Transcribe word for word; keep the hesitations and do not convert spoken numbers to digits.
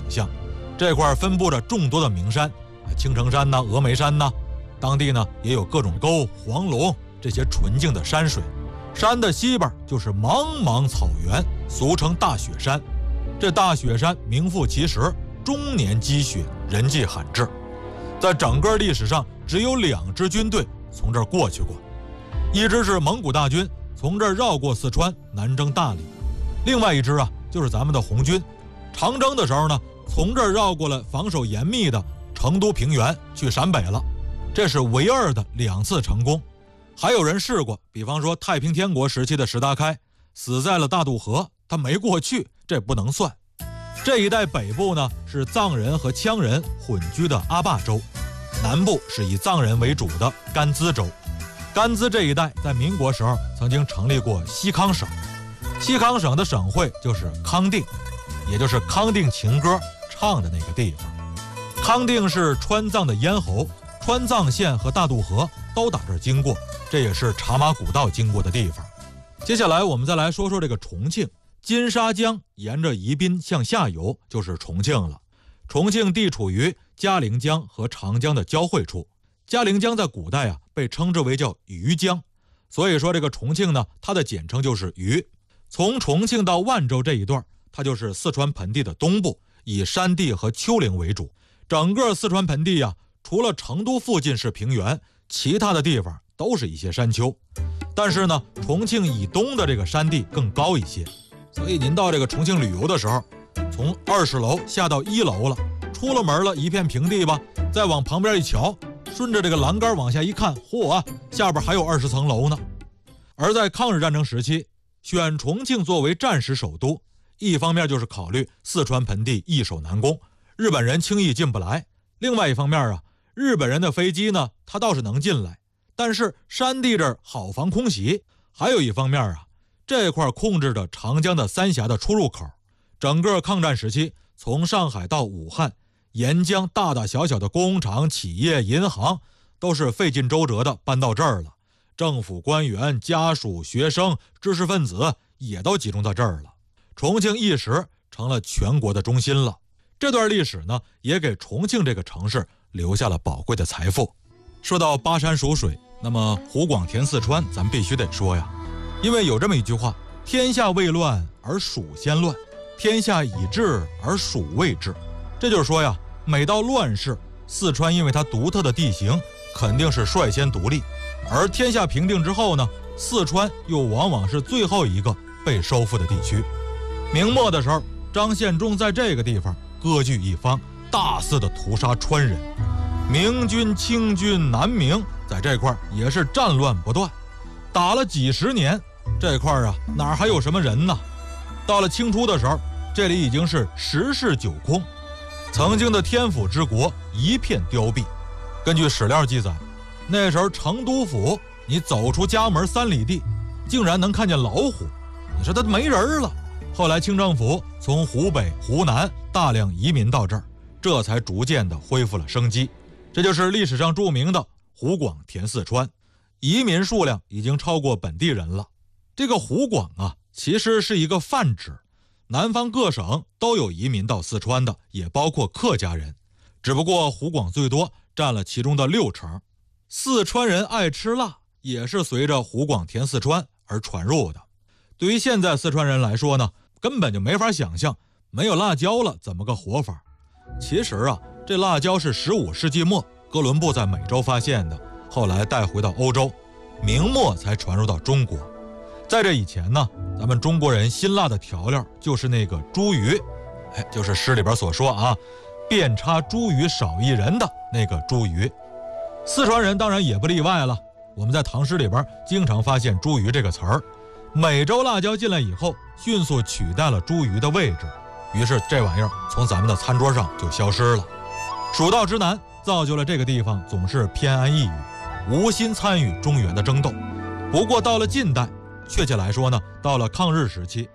象。这块分布着众多的名山，青城山呐、峨眉山呐，当地呢也有各种沟、黄龙这些纯净的山水。山的西边就是茫茫草原，俗称大雪山。这大雪山名副其实，终年积雪，人迹罕至。在整个历史上，只有两支军队从这儿过去过，一支是蒙古大军，从这儿绕过四川南征大理；另外一支啊，就是咱们的红军，长征的时候呢，从这儿绕过了防守严密的成都平原去陕北了。这是唯二的两次成功。还有人试过，比方说太平天国时期的石达开死在了大渡河，他没过去，这不能算。这一带北部呢是藏人和羌人混居的阿坝州，南部是以藏人为主的甘孜州。甘孜这一带在民国时候曾经成立过西康省，西康省的省会就是康定，也就是康定情歌唱的那个地方。康定是川藏的咽喉，川藏线和大渡河都打这儿经过，这也是茶马古道经过的地方。接下来我们再来说说这个重庆。金沙江沿着宜宾向下游就是重庆了。重庆地处于嘉陵江和长江的交汇处，嘉陵江在古代啊被称之为叫余江，所以说这个重庆呢，它的简称就是余。从重庆到万州这一段，它就是四川盆地的东部，以山地和丘陵为主。整个四川盆地啊，除了成都附近是平原，其他的地方都是一些山丘。但是呢，重庆以东的这个山地更高一些。所以您到这个重庆旅游的时候，从二十楼下到一楼了，出了门了，一片平地吧，再往旁边一瞧，顺着这个栏杆往下一看，嚯啊，下边还有二十层楼呢。而在抗日战争时期，选重庆作为战时首都，一方面就是考虑四川盆地易守难攻，日本人轻易进不来；另外一方面啊，日本人的飞机呢，它倒是能进来，但是山地这儿好防空袭。还有一方面啊，这块控制着长江的三峡的出入口。整个抗战时期，从上海到武汉，沿江大大小小的工厂、企业、银行都是费尽周折的搬到这儿了。政府官员、家属、学生、知识分子也都集中到这儿了。重庆一时成了全国的中心了。这段历史呢，也给重庆这个城市留下了宝贵的财富。说到巴山蜀水，那么湖广填四川咱必须得说呀，因为有这么一句话，天下未乱而蜀先乱，天下已治而蜀未治。这就是说呀，每到乱世，四川因为它独特的地形肯定是率先独立，而天下平定之后呢，四川又往往是最后一个被收复的地区。明末的时候，张献忠在这个地方割据一方，大肆的屠杀川人。明军、清军、南明在这块也是战乱不断，打了几十年，这块啊哪还有什么人呢？到了清初的时候，这里已经是十室九空，曾经的天府之国一片凋敝。根据史料记载，那时候成都府你走出家门三里地，竟然能看见老虎，你说它没人了。后来清政府从湖北、湖南大量移民到这儿，这才逐渐的恢复了生机。这就是历史上著名的湖广填四川，移民数量已经超过本地人了。这个湖广啊，其实是一个泛指，南方各省都有移民到四川的，也包括客家人，只不过湖广最多，占了其中的六成。四川人爱吃辣，也是随着湖广填四川而传入的。对于现在四川人来说呢，根本就没法想象没有辣椒了怎么个活法。其实啊，这辣椒是十五世纪末哥伦布在美洲发现的，后来带回到欧洲，明末才传入到中国。在这以前呢，咱们中国人辛辣的调料就是那个茱萸，哎，就是诗里边所说啊，遍插茱萸少一人的那个茱萸。四川人当然也不例外了，我们在唐诗里边经常发现茱萸这个词儿。美洲辣椒进来以后，迅速取代了茱萸的位置，于是这玩意儿从咱们的餐桌上就消失了。蜀道之难造就了这个地方总是偏安一隅，无心参与中原的争斗。不过到了近代，确切来说呢，到了抗日时期，